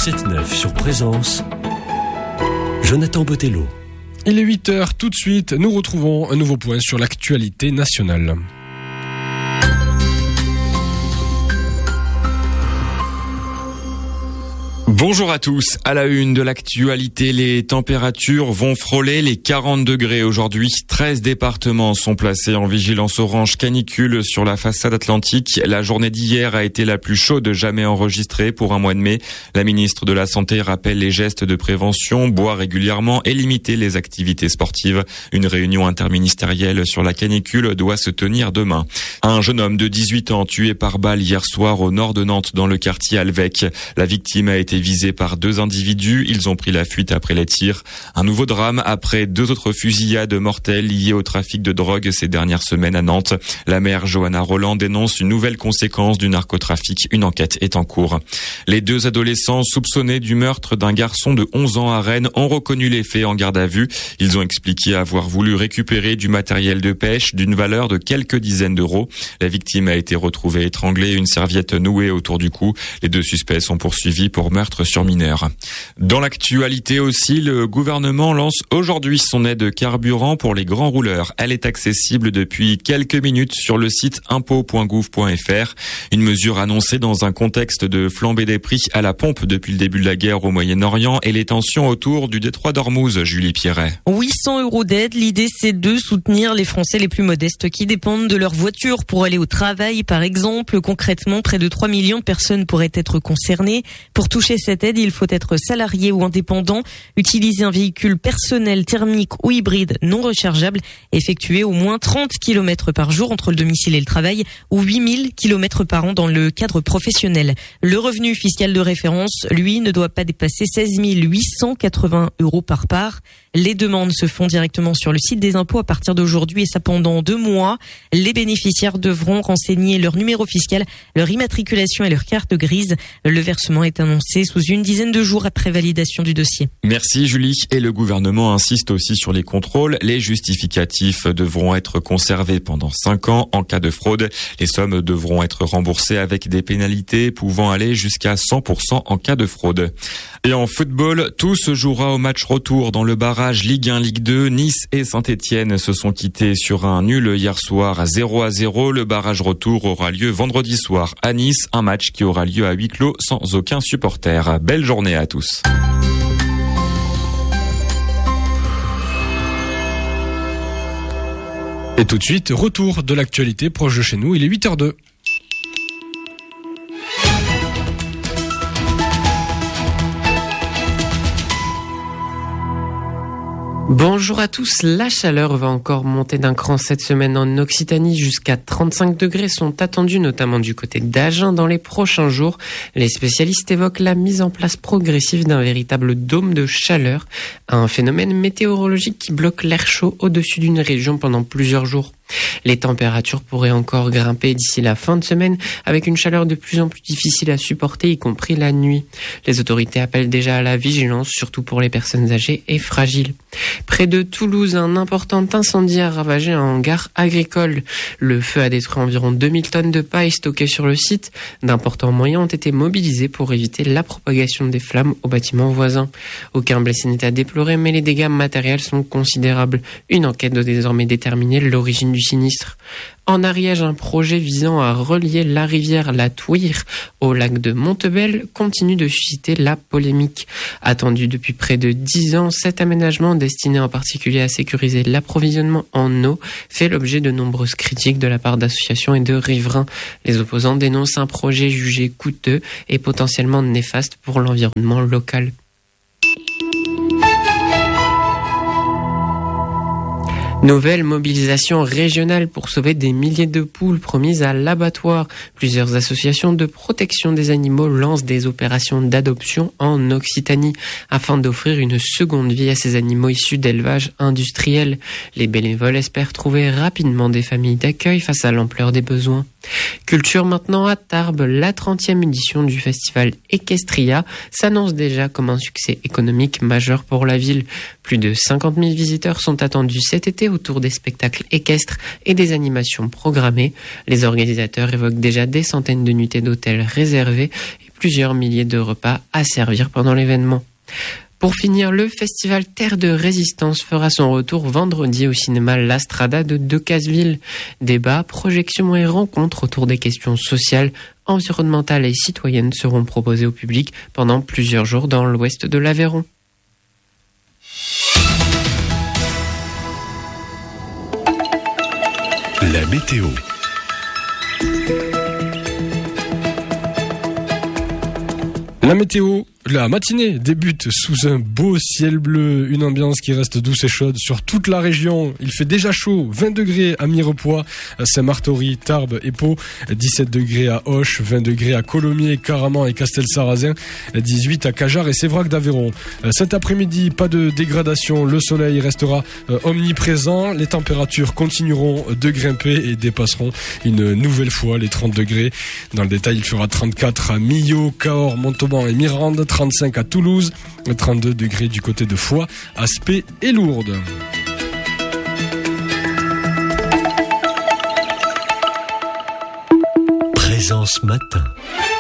7-9 sur Présence, Jonathan Botello. Il est 8h, tout de suite, nous retrouvons un nouveau point sur l'actualité nationale. Bonjour à tous. À la une de l'actualité, les températures vont frôler les 40 degrés aujourd'hui. 13 départements sont placés en vigilance orange canicule sur la façade atlantique. La journée d'hier a été la plus chaude jamais enregistrée pour un mois de mai. La ministre de la Santé rappelle les gestes de prévention, boire régulièrement et limiter les activités sportives. Une réunion interministérielle sur la canicule doit se tenir demain. Un jeune homme de 18 ans tué par balle hier soir au nord de Nantes dans le quartier Alvec. La victime a été visés par 2 individus. Ils ont pris la fuite après les tirs. Un nouveau drame après 2 autres fusillades mortelles liées au trafic de drogue ces dernières semaines à Nantes. La maire Johanna Roland dénonce une nouvelle conséquence du narcotrafic. Une enquête est en cours. Les 2 adolescents soupçonnés du meurtre d'un garçon de 11 ans à Rennes ont reconnu les faits en garde à vue. Ils ont expliqué avoir voulu récupérer du matériel de pêche d'une valeur de quelques dizaines d'euros. La victime a été retrouvée étranglée, une serviette nouée autour du cou. Les 2 suspects sont poursuivis pour meurtre sur mineurs. Dans l'actualité aussi, le gouvernement lance aujourd'hui son aide carburant pour les grands rouleurs. Elle est accessible depuis quelques minutes sur le site impôt.gouv.fr. Une mesure annoncée dans un contexte de flambée des prix à la pompe depuis le début de la guerre au Moyen-Orient et les tensions autour du détroit d'Ormuz. Julie Pierret. 800 € d'aide. L'idée, c'est de soutenir les Français les plus modestes qui dépendent de leur voiture pour aller au travail, par exemple. Concrètement, près de 3 millions de personnes pourraient être concernées. Pour toucher cette aide, il faut être salarié ou indépendant, utiliser un véhicule personnel, thermique ou hybride non rechargeable, effectuer au moins 30 km par jour entre le domicile et le travail ou 8000 km par an dans le cadre professionnel. Le revenu fiscal de référence, lui, ne doit pas dépasser 16 880 € par part. Les demandes se font directement sur le site des impôts à partir d'aujourd'hui et ça pendant 2 mois. Les bénéficiaires devront renseigner leur numéro fiscal, leur immatriculation et leur carte grise. Le versement est annoncé sous une dizaine de jours après validation du dossier. Merci Julie. Et le gouvernement insiste aussi sur les contrôles. Les justificatifs devront être conservés pendant 5 ans. En cas de fraude, les sommes devront être remboursées avec des pénalités pouvant aller jusqu'à 100% en cas de fraude. Et en football, tout se jouera au match retour dans le barrage Ligue 1, Ligue 2. Nice et Saint-Etienne se sont quittés sur un nul hier soir à 0-0. Le barrage retour aura lieu vendredi soir à Nice. Un match qui aura lieu à huis clos sans aucun supporter. Belle journée à tous. Et tout de suite, retour de l'actualité proche de chez nous. Il est 8h02. Bonjour à tous, la chaleur va encore monter d'un cran cette semaine en Occitanie. Jusqu'à 35 degrés sont attendus, notamment du côté d'Agen dans les prochains jours. Les spécialistes évoquent la mise en place progressive d'un véritable dôme de chaleur, un phénomène météorologique qui bloque l'air chaud au-dessus d'une région pendant plusieurs jours. Les températures pourraient encore grimper d'ici la fin de semaine avec une chaleur de plus en plus difficile à supporter, y compris la nuit. Les autorités appellent déjà à la vigilance, surtout pour les personnes âgées et fragiles. Près de Toulouse, un important incendie a ravagé un hangar agricole. Le feu a détruit environ 2000 tonnes de paille stockées sur le site. D'importants moyens ont été mobilisés pour éviter la propagation des flammes aux bâtiments voisins. Aucun blessé n'est à déplorer, mais les dégâts matériels sont considérables. Une enquête doit désormais déterminer l'origine du sinistre. En Ariège, un projet visant à relier la rivière La Touire au lac de Montebel continue de susciter la polémique. Attendu depuis près de 10 ans, cet aménagement destiné en particulier à sécuriser l'approvisionnement en eau fait l'objet de nombreuses critiques de la part d'associations et de riverains. Les opposants dénoncent un projet jugé coûteux et potentiellement néfaste pour l'environnement local. Nouvelle mobilisation régionale pour sauver des milliers de poules promises à l'abattoir. Plusieurs associations de protection des animaux lancent des opérations d'adoption en Occitanie afin d'offrir une seconde vie à ces animaux issus d'élevage industriel. Les bénévoles espèrent trouver rapidement des familles d'accueil face à l'ampleur des besoins. Culture maintenant à Tarbes, la 30e édition du festival Equestria s'annonce déjà comme un succès économique majeur pour la ville. Plus de 50 000 visiteurs sont attendus cet été au autour des spectacles équestres et des animations programmées. Les organisateurs évoquent déjà des centaines de nuitées d'hôtels réservées et plusieurs milliers de repas à servir pendant l'événement. Pour finir, le festival Terre de Résistance fera son retour vendredi au cinéma La Strada de Decazeville. Débats, projections et rencontres autour des questions sociales, environnementales et citoyennes seront proposés au public pendant plusieurs jours dans l'ouest de l'Aveyron. La météo. La météo, la matinée débute sous un beau ciel bleu, une ambiance qui reste douce et chaude sur toute la région. Il fait déjà chaud, 20 degrés à Mirepoix, à Saint-Martory, Tarbes et Pau, 17 degrés à Auch, 20 degrés à Colomiers, Caraman et Castelsarrasin, 18 à Cajarc et Sévrac d'Aveyron. Cet après-midi, pas de dégradation, le soleil restera omniprésent, les températures continueront de grimper et dépasseront une nouvelle fois les 30 degrés. Dans le détail, il fera 34 à Millau, Cahors, Montauban et Mirande, 35 à Toulouse, 32 degrés du côté de Foix, Aspet et Lourdes. Présence matin.